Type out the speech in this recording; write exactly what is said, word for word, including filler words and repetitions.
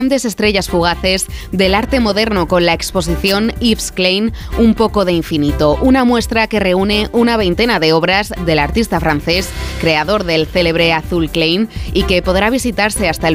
Grandes estrellas fugaces del arte moderno con la exposición Yves Klein, Un poco de infinito, una muestra que reúne una veintena de obras del artista francés, creador del célebre Azul Klein, y que podrá visitarse hasta el